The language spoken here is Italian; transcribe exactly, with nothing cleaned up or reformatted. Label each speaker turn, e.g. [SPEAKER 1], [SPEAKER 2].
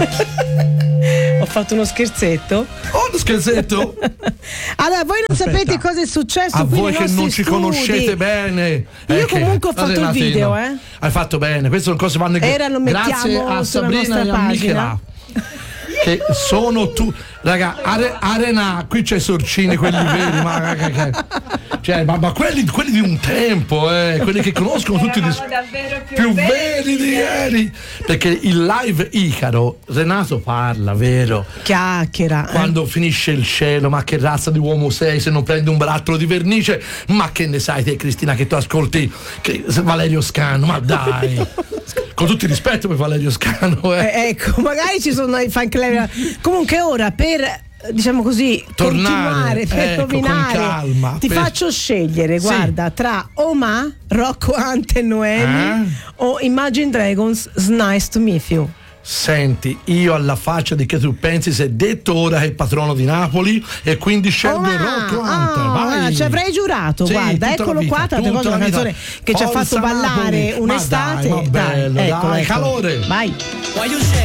[SPEAKER 1] Ho fatto uno scherzetto.
[SPEAKER 2] Oh, uno scherzetto?
[SPEAKER 1] Allora, voi non
[SPEAKER 2] Aspetta.
[SPEAKER 1] sapete cosa è successo
[SPEAKER 2] A
[SPEAKER 1] qui
[SPEAKER 2] voi
[SPEAKER 1] nei
[SPEAKER 2] che non
[SPEAKER 1] nostri
[SPEAKER 2] ci
[SPEAKER 1] studi.
[SPEAKER 2] conoscete bene.
[SPEAKER 1] Io
[SPEAKER 2] Eh, che-
[SPEAKER 1] comunque ho fatto il
[SPEAKER 2] Renatino,
[SPEAKER 1] video, eh.
[SPEAKER 2] Hai fatto bene, queste sono cose che vanno
[SPEAKER 1] Era, lo
[SPEAKER 2] grazie
[SPEAKER 1] mettiamo
[SPEAKER 2] a
[SPEAKER 1] sulla
[SPEAKER 2] Sabrina
[SPEAKER 1] nostra
[SPEAKER 2] e a
[SPEAKER 1] pagina.
[SPEAKER 2] Michela. Che sono tu, raga, Are, Arena, qui c'è Sorcini, quelli veri, ma, che- che- cioè, ma, ma quelli, quelli di un tempo, eh, quelli che conoscono tutti i dis-
[SPEAKER 3] davvero più,
[SPEAKER 2] più veri di ieri. Perché il live Icaro, Renato parla, vero?
[SPEAKER 1] Chiacchiera. eh.
[SPEAKER 2] Quando finisce il cielo, ma che razza di uomo sei se non prendi un barattolo di vernice? Ma che ne sai te, Cristina, che tu ascolti che, Valerio Scano? Ma dai, con tutto il rispetto per Valerio Scano, eh.
[SPEAKER 1] Eh, ecco, magari ci sono i fan club. Comunque ora per, diciamo così,
[SPEAKER 2] Tornare,
[SPEAKER 1] continuare, per
[SPEAKER 2] ecco, con
[SPEAKER 1] rovinare,
[SPEAKER 2] calma,
[SPEAKER 1] ti
[SPEAKER 2] per-
[SPEAKER 1] faccio scegliere,
[SPEAKER 2] Sì.
[SPEAKER 1] guarda, tra Oma, Rocco Hunt e Noemi
[SPEAKER 2] Eh?
[SPEAKER 1] o Imagine Dragons, It's Nice to Meet You.
[SPEAKER 2] Senti, io alla faccia di che tu pensi, sei detto ora che è il patrono di Napoli e quindi scelgo
[SPEAKER 1] Oma,
[SPEAKER 2] Rocco Hunt.
[SPEAKER 1] oh,
[SPEAKER 2] Vai.
[SPEAKER 1] ci avrei giurato,
[SPEAKER 2] Sì,
[SPEAKER 1] guarda,
[SPEAKER 2] tutta la
[SPEAKER 1] eccolo
[SPEAKER 2] vita,
[SPEAKER 1] qua, tante
[SPEAKER 2] tutta
[SPEAKER 1] cose,
[SPEAKER 2] la
[SPEAKER 1] una
[SPEAKER 2] vita.
[SPEAKER 1] canzone che ci ha
[SPEAKER 2] Forza
[SPEAKER 1] fatto ballare
[SPEAKER 2] Napoli. Ma
[SPEAKER 1] un'estate.
[SPEAKER 2] dai, ma bello,
[SPEAKER 1] eccolo,
[SPEAKER 2] dai,
[SPEAKER 1] eccolo.
[SPEAKER 2] calore.
[SPEAKER 1] Vai.